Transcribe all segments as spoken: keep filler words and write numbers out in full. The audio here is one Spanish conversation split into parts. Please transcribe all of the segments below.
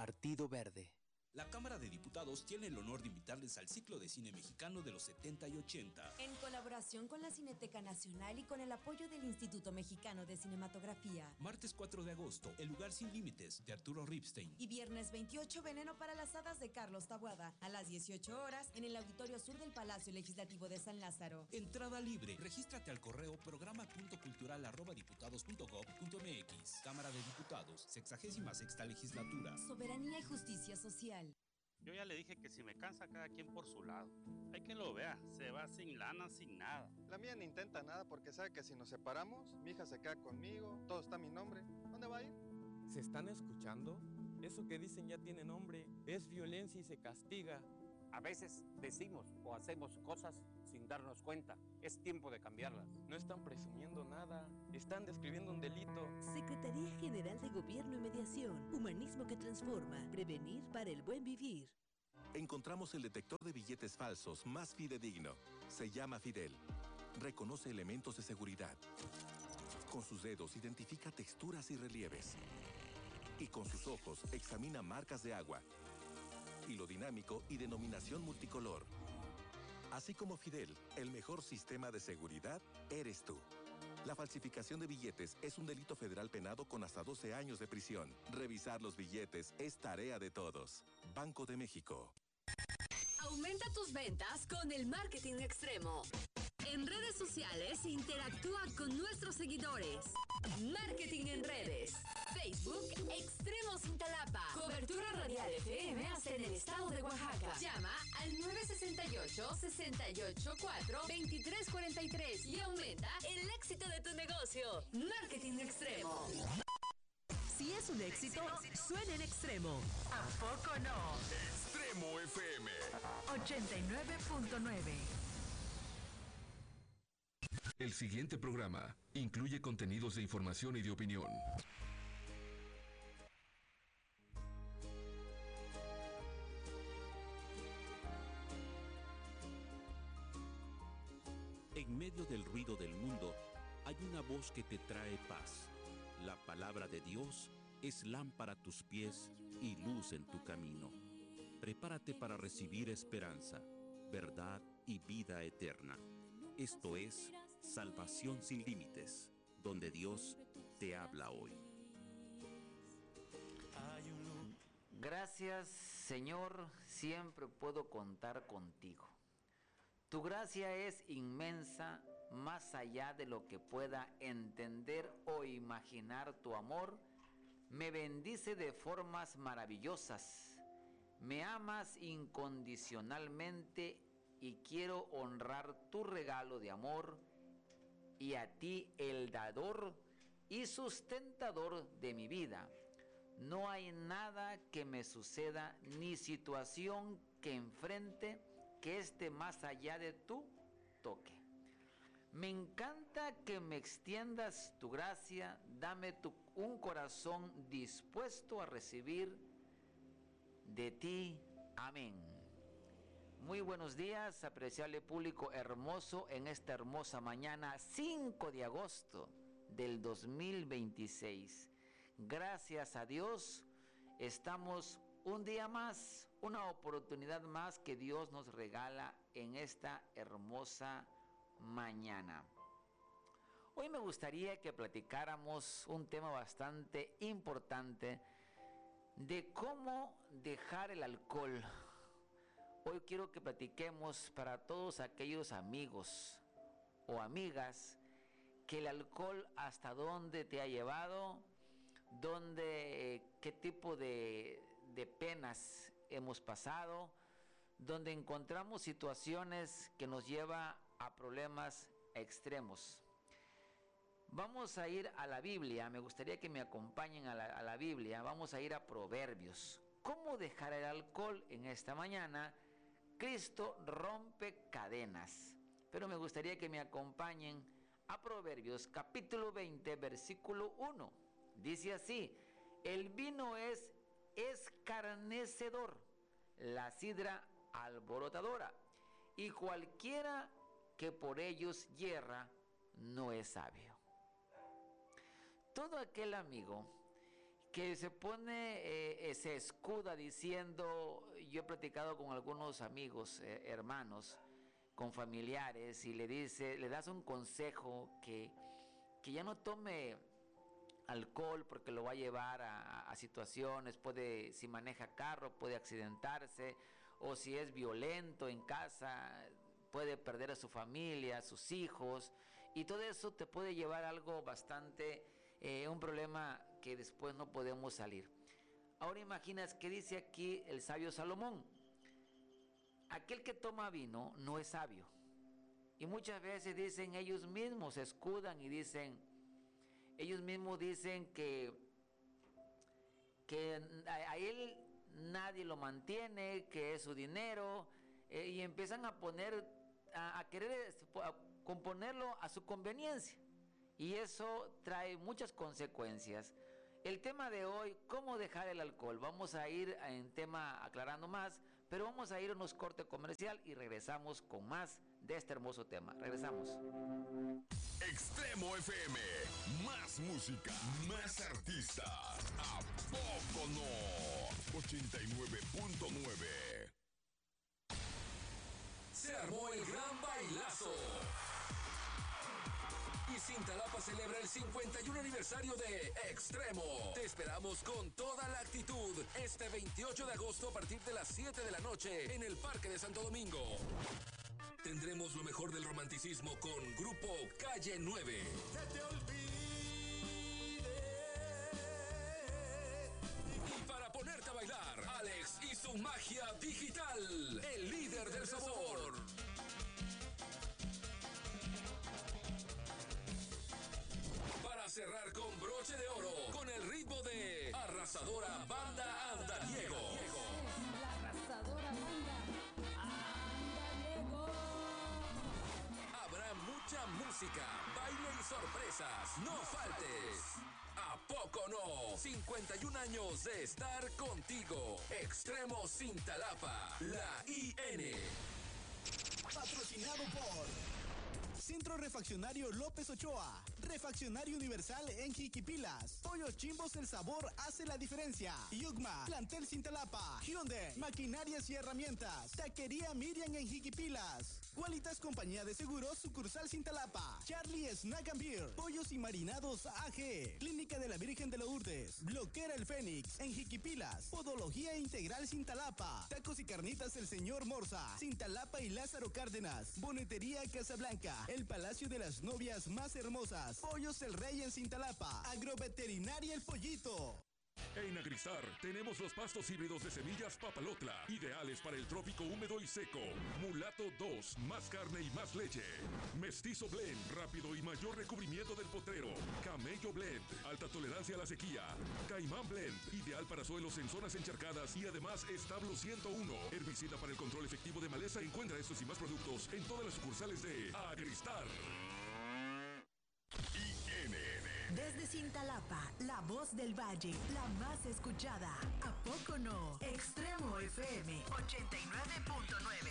Partido Verde. La Cámara de Diputados tiene el honor de invitarles al ciclo de cine mexicano de los setenta y ochenta. En colaboración con la Cineteca Nacional y con el apoyo del Instituto Mexicano de Cinematografía. Martes cuatro de agosto, El lugar sin límites, de Arturo Ripstein. Y viernes veintiocho, Veneno para las hadas, de Carlos Taboada. A las dieciocho horas, en el Auditorio Sur del Palacio Legislativo de San Lázaro. Entrada libre. Regístrate al correo programa punto cultural arroba diputados punto gob punto mx. Cámara de Diputados, sexagésima sexta legislatura. Soberanía y justicia social. Yo ya le dije que si me cansa, cada quien por su lado. Hay quien lo vea, se va sin lana, sin nada. La mía ni intenta nada porque sabe que si nos separamos, mi hija se queda conmigo, todo está a mi nombre. ¿Dónde va a ir? ¿Se están escuchando? Eso que dicen ya tiene nombre. Es violencia y se castiga. A veces decimos o hacemos cosas sin darnos cuenta. Es tiempo de cambiarlas. No están presumiendo nada. Están describiendo un delito. Secretaría General de Gobierno y Mediación. Humanismo que transforma. Prevenir para el buen vivir. Encontramos el detector de billetes falsos más fidedigno. Se llama Fidel. Reconoce elementos de seguridad. Con sus dedos identifica texturas y relieves. Y con sus ojos examina marcas de agua, hilo dinámico y denominación multicolor. Así como Fidel, el mejor sistema de seguridad eres tú. La falsificación de billetes es un delito federal penado con hasta doce años de prisión. Revisar los billetes es tarea de todos. Banco de México. Aumenta tus ventas con el marketing extremo. En redes sociales, interactúa con nuestros seguidores. Marketing en redes. Facebook, Extremo Cintalapa. Cobertura radial F M hasta en el estado de Oaxaca. Llama al nueve seis ocho, seis ocho cuatro, dos tres cuatro tres y aumenta el éxito de tu negocio. Marketing extremo. Si es un éxito, suena en Extremo. ¿A poco no? Extremo F M ochenta y nueve punto nueve. El siguiente programa incluye contenidos de información y de opinión. En medio del ruido del mundo, hay una voz que te trae paz. La palabra de Dios es lámpara a tus pies y luz en tu camino. Prepárate para recibir esperanza, verdad y vida eterna. Esto es Salvación sin Límites, donde Dios te habla hoy. Gracias, Señor, siempre puedo contar contigo. Tu gracia es inmensa, más allá de lo que pueda entender o imaginar. Tu amor me bendice de formas maravillosas. Me amas incondicionalmente y quiero honrar tu regalo de amor, y a ti, el dador y sustentador de mi vida. No hay nada que me suceda ni situación que enfrente que esté más allá de tu toque. Me encanta que me extiendas tu gracia. Dame tu, un corazón dispuesto a recibir de ti. Amén. Muy buenos días, apreciable público hermoso, en esta hermosa mañana, cinco de agosto del dos mil veintiséis. Gracias a Dios, estamos un día más, una oportunidad más que Dios nos regala en esta hermosa mañana. Hoy me gustaría que platicáramos un tema bastante importante de cómo dejar el alcohol. Hoy quiero que platiquemos para todos aquellos amigos o amigas que el alcohol hasta dónde te ha llevado, dónde, qué tipo de, de penas hemos pasado, donde encontramos situaciones que nos llevan a problemas extremos. Vamos a ir a la Biblia, me gustaría que me acompañen a la, a la Biblia, vamos a ir a Proverbios. ¿Cómo dejar el alcohol? En esta mañana, Cristo rompe cadenas. Pero me gustaría que me acompañen a Proverbios capítulo veinte, versículo uno. Dice así: el vino es escarnecedor, la sidra alborotadora, y cualquiera que por ellos yerra no es sabio. Todo aquel amigo que se pone, eh, eh, se escuda diciendo, yo he platicado con algunos amigos, eh, hermanos, con familiares, y le dice, le das un consejo que, que ya no tome alcohol porque lo va a llevar a, a situaciones, puede, si maneja carro, puede accidentarse, o si es violento en casa, puede perder a su familia, a sus hijos, y todo eso te puede llevar a algo bastante, eh, un problema que después no podemos salir. Ahora imaginas que dice aquí el sabio Salomón: aquel que toma vino no es sabio. Y muchas veces dicen ellos mismos, se escudan y dicen, ellos mismos dicen que, que a, a él nadie lo mantiene, que es su dinero, eh, y empiezan a poner, a, a querer a componerlo a su conveniencia. Y eso trae muchas consecuencias. El tema de hoy, ¿cómo dejar el alcohol? Vamos a ir en tema aclarando más, pero vamos a ir a unos cortes comercial y regresamos con más de este hermoso tema. Regresamos. Extremo F M, más música, más artistas. ¿A poco no? ochenta y nueve punto nueve. Se armó el gran bailazo. Y Cintalapa celebra el cincuenta y uno aniversario de Extremo. Te esperamos con toda la actitud este veintiocho de agosto a partir de las siete de la noche en el Parque de Santo Domingo. Tendremos lo mejor del romanticismo con Grupo Calle nueve. Que te olvide. Y para ponerte a bailar, Alex y su magia digital, el líder del sabor. Para cerrar con broche de oro, con el ritmo de Arrasadora Banda Andariego. La arrasadora banda Andariego. Habrá mucha música, baile y sorpresas. No faltes. ¿A poco no? cincuenta y un años de estar contigo. Extremo Cintalapa, la I N. Patrocinado por Centro Refaccionario López Ochoa, Refaccionario Universal en Jiquipilas, Pollos Chimbos, el sabor hace la diferencia. Yugma, Plantel Cintalapa, Hyundai, Maquinarias y Herramientas, Taquería Miriam en Jiquipilas, Qualitas Compañía de Seguros, sucursal Cintalapa, Charlie Snack and Beer, Pollos y Marinados A G, Clínica de la Virgen de Lourdes, Bloquera el Fénix en Jiquipilas, Podología Integral Cintalapa, Tacos y Carnitas el Señor Morza, Cintalapa y Lázaro Cárdenas, Bonetería Casablanca, el Palacio de las Novias más hermosas, Pollos el Rey en Cintalapa, Agroveterinaria El Pollito. En Agristar tenemos los pastos híbridos de semillas Papalotla, ideales para el trópico húmedo y seco. Mulato dos, más carne y más leche. Mestizo Blend, rápido y mayor recubrimiento del potrero. Camello Blend, alta tolerancia a la sequía. Caimán Blend, ideal para suelos en zonas encharcadas y además establo ciento uno, herbicida para el control efectivo de maleza. Encuentra estos y más productos en todas las sucursales de Agristar. Desde Cintalapa, la voz del valle, la más escuchada. ¿A poco no? Extremo F M ochenta y nueve punto nueve.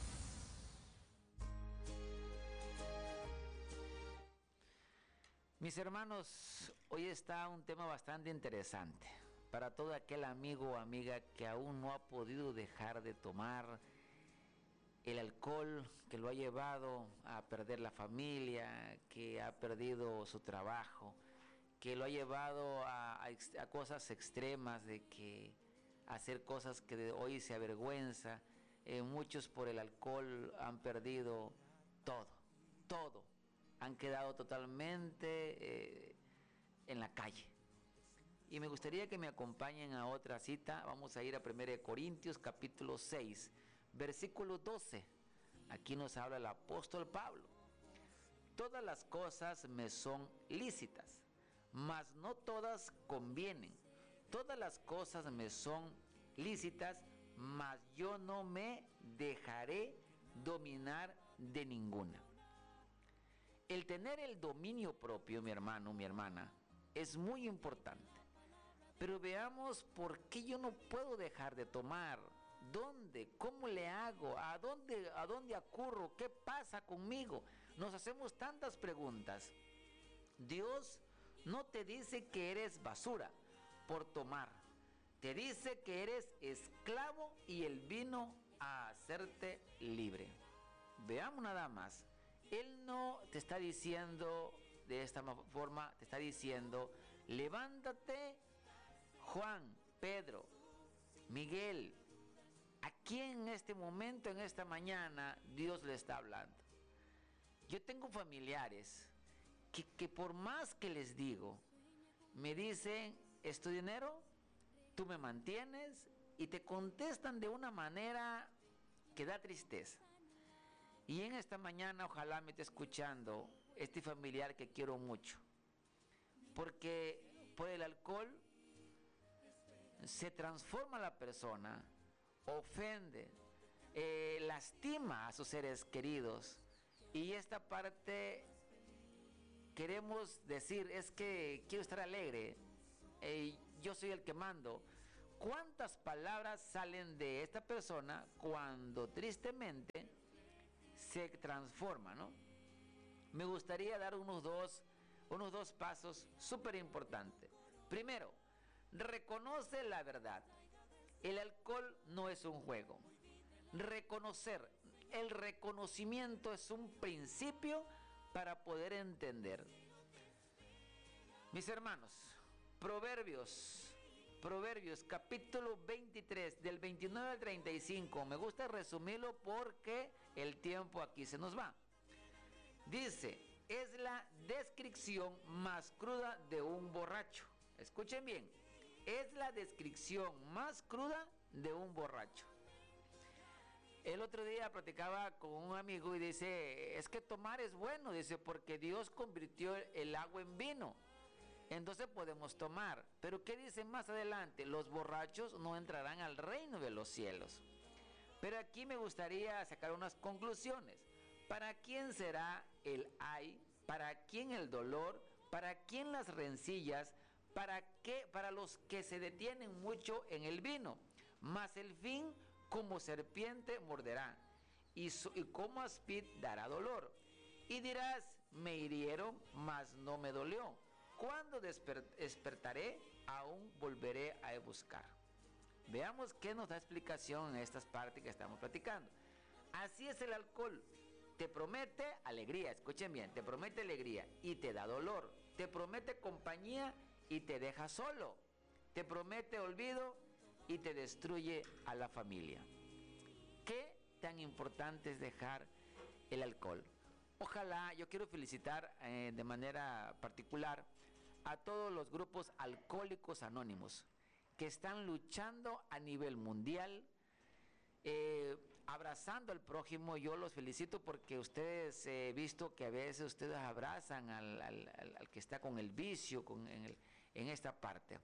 Mis hermanos, hoy está un tema bastante interesante para todo aquel amigo o amiga que aún no ha podido dejar de tomar el alcohol, que lo ha llevado a perder la familia, que ha perdido su trabajo, que lo ha llevado a, a, a cosas extremas, de que hacer cosas que de hoy se avergüenza. Eh, muchos por el alcohol han perdido todo, todo. Han quedado totalmente eh, en la calle. Y me gustaría que me acompañen a otra cita. Vamos a ir a primera de Corintios capítulo seis, versículo doce. Aquí nos habla el apóstol Pablo. Todas las cosas me son lícitas, mas no todas convienen. Todas las cosas me son lícitas, mas yo no me dejaré dominar de ninguna. El tener el dominio propio, mi hermano, mi hermana, es muy importante. Pero veamos por qué yo no puedo dejar de tomar. ¿Dónde? ¿Cómo le hago? ¿A dónde, a dónde acurro? ¿Qué pasa conmigo? Nos hacemos tantas preguntas. Dios no te dice que eres basura. por tomar. Te dice que eres esclavo y Él vino a hacerte libre. Veamos nada más. Él no te está diciendo de esta forma, te está diciendo, levántate, Juan, Pedro, Miguel. ¿A quién en este momento, en esta mañana, Dios le está hablando? Yo tengo familiares que, que por más que les digo, me dicen, ¿es tu dinero? ¿Tú me mantienes? Y te contestan de una manera que da tristeza. Y en esta mañana ojalá me esté escuchando este familiar que quiero mucho. Porque por el alcohol se transforma la persona, ofende, eh, lastima a sus seres queridos. Y esta parte queremos decir, es que quiero estar alegre, eh, yo soy el que mando. ¿Cuántas palabras salen de esta persona cuando tristemente se transforma, ¿no? Me gustaría dar unos dos, unos dos pasos súper importantes. Primero, reconoce la verdad. El alcohol no es un juego. Reconocer, el reconocimiento es un principio para poder entender. Mis hermanos, Proverbios, Proverbios capítulo veintitrés, del veintinueve al treinta y cinco. Me gusta resumirlo porque el tiempo aquí se nos va. Dice, es la descripción más cruda de un borracho. Escuchen bien, es la descripción más cruda de un borracho. El otro día platicaba con un amigo y dice, es que tomar es bueno, dice, porque Dios convirtió el agua en vino. Entonces podemos tomar. Pero ¿qué dice más adelante? Los borrachos no entrarán al reino de los cielos. Pero aquí me gustaría sacar unas conclusiones. ¿Para quién será el ay? ¿Para quién el dolor? ¿Para quién las rencillas? ¿Para qué? Para los que se detienen mucho en el vino. Mas el fin como serpiente morderá, y, su, y como aspid dará dolor. Y dirás, me hirieron, mas no me dolió. Cuando desper- despertaré, aún volveré a buscar. Veamos qué nos da explicación en estas partes que estamos platicando. Así es el alcohol. Te promete alegría, escuchen bien, te promete alegría y te da dolor. Te promete compañía y te deja solo. Te promete olvido y te destruye a la familia. ¿Qué tan importante es dejar el alcohol? Ojalá, yo quiero felicitar eh, de manera particular a todos los grupos alcohólicos anónimos que están luchando a nivel mundial, eh, abrazando al prójimo. Yo los felicito porque ustedes he eh, visto que a veces ustedes abrazan al, al, al, al que está con el vicio, con, en, el, en esta parte.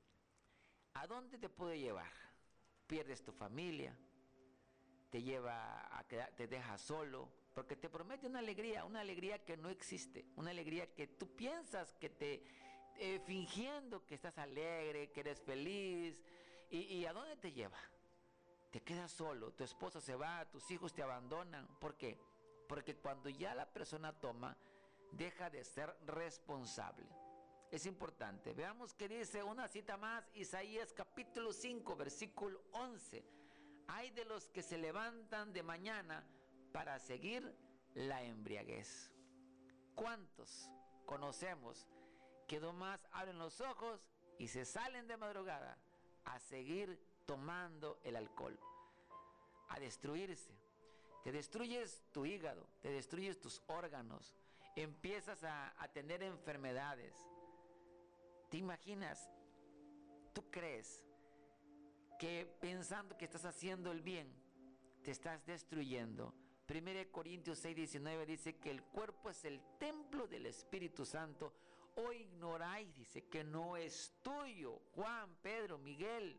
¿A dónde te puede llevar? Pierdes tu familia, te lleva a quedar, te deja solo, porque te promete una alegría, una alegría que no existe, una alegría que tú piensas que te, eh, fingiendo que estás alegre, que eres feliz, y, y ¿a dónde te lleva? Te quedas solo, tu esposa se va, tus hijos te abandonan. ¿Por qué? Porque cuando ya la persona toma, deja de ser responsable. Es importante. Veamos qué dice una cita más, Isaías capítulo cinco, versículo once. Hay de los que se levantan de mañana para seguir la embriaguez. ¿Cuántos conocemos que nomás abren los ojos y se salen de madrugada a seguir tomando el alcohol, a destruirse? Te destruyes tu hígado, te destruyes tus órganos, empiezas a, a tener enfermedades. ¿Te imaginas? ¿Tú crees que pensando que estás haciendo el bien, te estás destruyendo? Primera de Corintios seis, diecinueve dice que el cuerpo es el templo del Espíritu Santo. ¿O ignoráis? Dice que no es tuyo. Juan, Pedro, Miguel.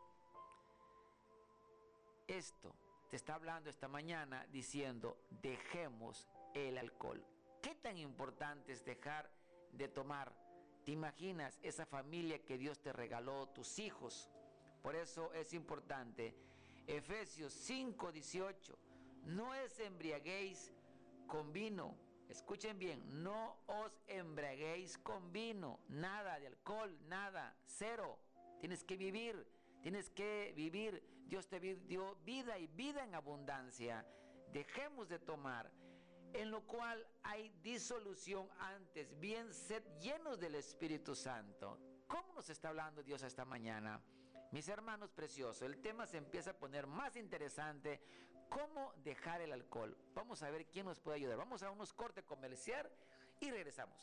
Esto te está hablando esta mañana diciendo, dejemos el alcohol. ¿Qué tan importante es dejar de tomar? ¿Te imaginas esa familia que Dios te regaló, tus hijos? Por eso es importante. Efesios cinco, dieciocho. No os embriaguéis con vino. Escuchen bien, no os embriaguéis con vino. Nada de alcohol, nada, cero. tienes que vivir, tienes que vivir. Dios te dio vida y vida en abundancia. Dejemos de tomar, en lo cual hay disolución antes, bien sed llenos del Espíritu Santo. ¿Cómo nos está hablando Dios esta mañana? Mis hermanos preciosos, el tema se empieza a poner más interesante. ¿Cómo dejar el alcohol? Vamos a ver quién nos puede ayudar. Vamos a unos cortes comercial y regresamos.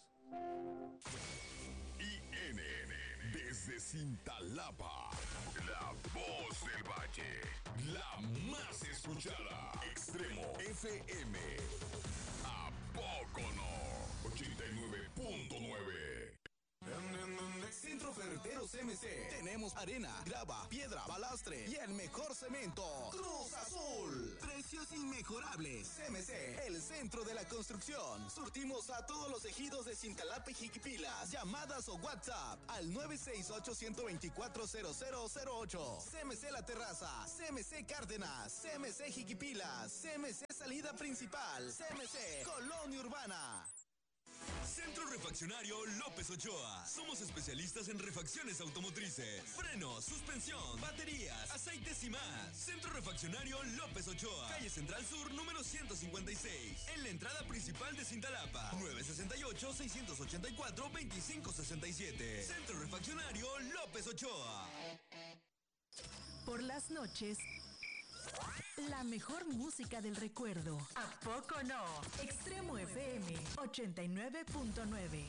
I N, desde Cintalapa, la voz del valle, la más escuchada. Extremo F M. ¿A poco no? ochenta y nueve punto nueve. Centro Ferreteros C M C. Tenemos arena, grava, piedra, balastre y el mejor cemento, Cruz Azul. Precios inmejorables. C M C, el centro de la construcción. Surtimos a todos los ejidos de Cintalapa y Jiquipilas. Llamadas o WhatsApp al nueve seis ocho, uno dos cuatro, cero cero cero ocho. C M C La Terraza, C M C Cárdenas, C M C Jiquipilas, C M C Salida Principal, C M C Colonia Urbana. Centro Refaccionario López Ochoa. Somos especialistas en refacciones automotrices, frenos, suspensión, baterías, aceites y más. Centro Refaccionario López Ochoa. Calle Central Sur, número ciento cincuenta y seis. En la entrada principal de Cintalapa. nueve seis ocho, seis ocho cuatro, dos cinco seis siete. Centro Refaccionario López Ochoa. Por las noches, la mejor música del recuerdo. ¿A poco no? Extremo F M ochenta y nueve punto nueve.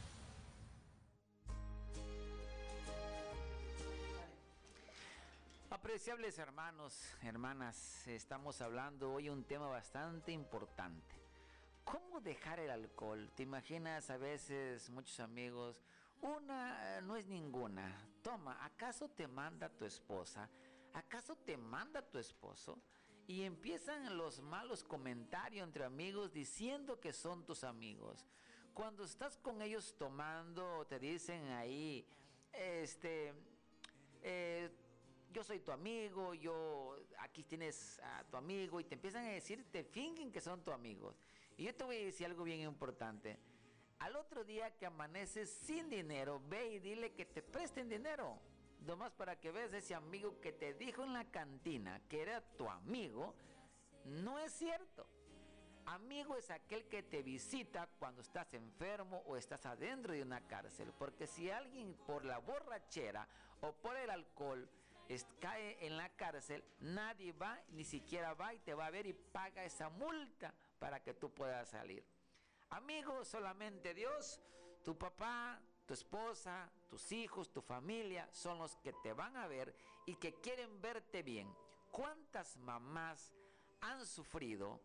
Apreciables hermanos, hermanas, estamos hablando hoy un tema bastante importante. ¿Cómo dejar el alcohol? ¿Te imaginas a veces muchos amigos? Una no es ninguna. Toma, ¿acaso te manda tu esposa? ¿Acaso te manda tu esposo? Y empiezan los malos comentarios entre amigos diciendo que son tus amigos. Cuando estás con ellos tomando, te dicen ahí, este, eh, yo soy tu amigo, yo, aquí tienes a tu amigo, y te empiezan a decir, te fingen que son tus amigos. Y yo te voy a decir algo bien importante. Al otro día que amaneces sin dinero, ve y dile que te presten dinero. Nomás para que veas ese amigo que te dijo en la cantina que era tu amigo, no es cierto. Amigo es aquel que te visita cuando estás enfermo o estás adentro de una cárcel. Porque si alguien por la borrachera o por el alcohol es, cae en la cárcel, nadie va, ni siquiera va y te va a ver y paga esa multa para que tú puedas salir. Amigo, solamente Dios, tu papá, tu esposa, tus hijos, tu familia son los que te van a ver y que quieren verte bien. ¿Cuántas mamás han sufrido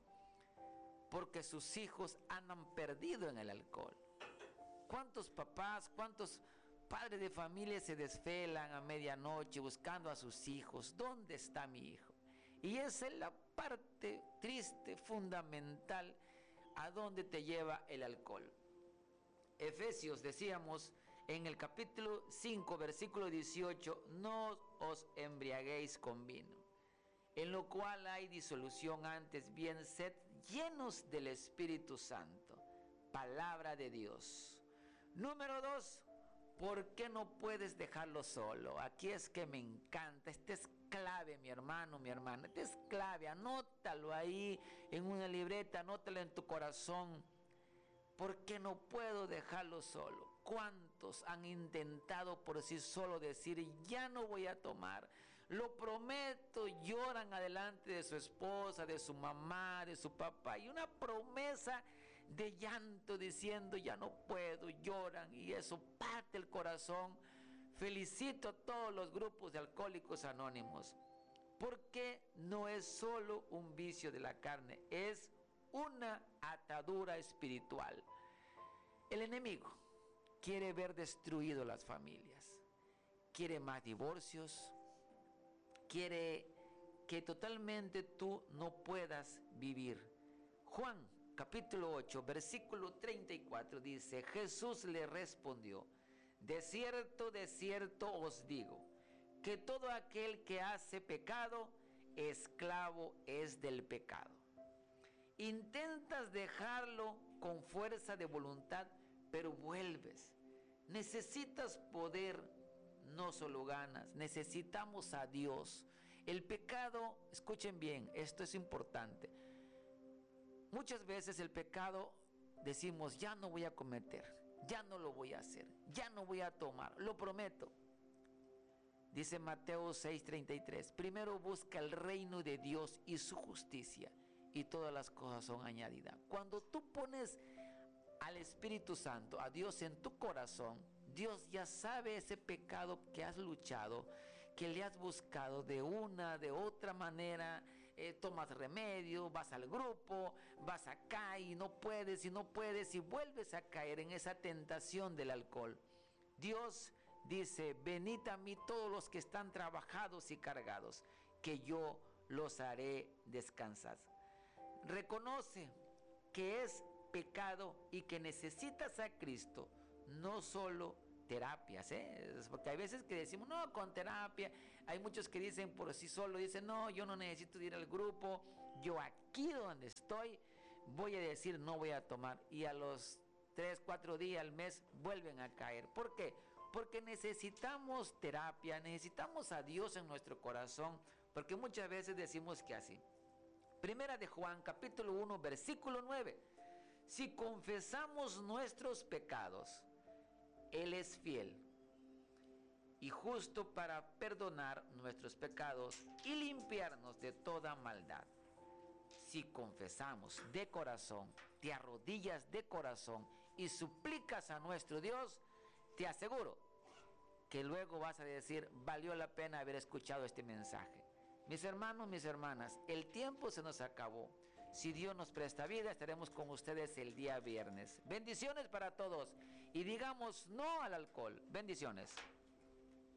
porque sus hijos andan perdido en el alcohol? ¿Cuántos papás, cuántos padres de familia se desvelan a medianoche buscando a sus hijos? ¿Dónde está mi hijo? Y esa es la parte triste, fundamental, a dónde te lleva el alcohol. Efesios, decíamos, en el capítulo cinco, versículo dieciocho, no os embriaguéis con vino, en lo cual hay disolución antes, bien sed llenos del Espíritu Santo. Palabra de Dios. Número dos, ¿por qué no puedes dejarlo solo? Aquí es que me encanta, este es clave, mi hermano, mi hermana, este es clave, anótalo ahí en una libreta, anótalo en tu corazón. ¿Por qué no puedo dejarlo solo? ¿Cuántos han intentado por sí solo decir, ya no voy a tomar? Lo prometo, lloran adelante de su esposa, de su mamá, de su papá, y una promesa de llanto diciendo, ya no puedo, lloran, y eso parte el corazón. Felicito a todos los grupos de Alcohólicos Anónimos, porque no es solo un vicio de la carne, es una atadura espiritual. El enemigo quiere ver destruido las familias, quiere más divorcios, quiere que totalmente tú no puedas vivir. Juan capítulo ocho, versículo treinta y cuatro dice, Jesús le respondió, de cierto, de cierto os digo, que todo aquel que hace pecado, esclavo es del pecado. Intentas dejarlo con fuerza de voluntad, pero vuelves. Necesitas poder no solo ganas, necesitamos a Dios. El pecado, escuchen bien, esto es importante. Muchas veces el pecado decimos, ya no voy a cometer, ya no lo voy a hacer, ya no voy a tomar, lo prometo. Dice Mateo seis treinta y tres, primero busca el reino de Dios y su justicia, y todas las cosas son añadidas. Cuando tú pones al Espíritu Santo, a Dios en tu corazón, Dios ya sabe ese pecado que has luchado, que le has buscado de una, de otra manera, eh, tomas remedio, vas al grupo, vas acá y no puedes y no puedes y vuelves a caer en esa tentación del alcohol. Dios dice, venid a mí todos los que están trabajados y cargados, que yo los haré descansar. Reconoce que es pecado y que necesitas a Cristo, no solo terapias, ¿eh? Porque hay veces que decimos, no, con terapia. Hay muchos que dicen por sí solo, dicen, no, yo no necesito ir al grupo, yo aquí donde estoy voy a decir, no voy a tomar. Y a los tres, cuatro días al mes vuelven a caer. ¿Por qué? Porque necesitamos terapia, necesitamos a Dios en nuestro corazón, porque muchas veces decimos que así. Primera de Juan, capítulo uno, versículo nueve. Si confesamos nuestros pecados, Él es fiel y justo para perdonar nuestros pecados y limpiarnos de toda maldad. Si confesamos de corazón, te arrodillas de corazón y suplicas a nuestro Dios, te aseguro que luego vas a decir, valió la pena haber escuchado este mensaje. Mis hermanos, mis hermanas, el tiempo se nos acabó. Si Dios nos presta vida, estaremos con ustedes el día viernes. Bendiciones para todos y digamos no al alcohol. Bendiciones.